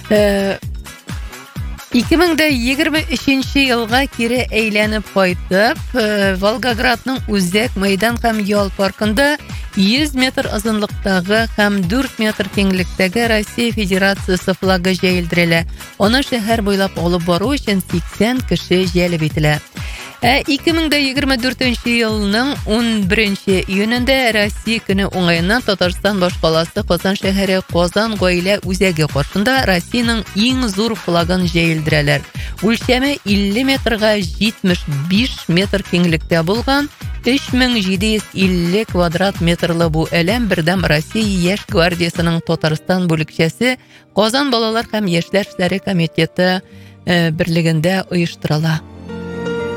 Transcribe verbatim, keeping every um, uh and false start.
ике мең егерме өченче елга кире әйләнеп кайтып, Волгоградның Үзәк мәйдан һәм ял паркында йөз метр озынлыктагы һәм дүрт метр киңлектәге Россия Федерациясе флагы җәелдерелә. Аны шәһәр буйлап алып бару өчен сиксән кеше җәлеп ителә. ике мең егерме дүртенче елның унберенче июнендә Россия көне уңаеннан Татарстан башкаласы Казан шәһәре Казан гаилә үзәге каршында Россиянең иң зур флагын җәелдерәләр. Үлчәме илле метрга җитмеш биш метр киңлектә булган өч мең җиде йөз илле квадрат метрлы бу әлем бердәм Россия яшь гвардиясының Татарстан бүлекчәсе Казан балалар һәм яшьләр эшләре комитеты берлегендә оештырыла.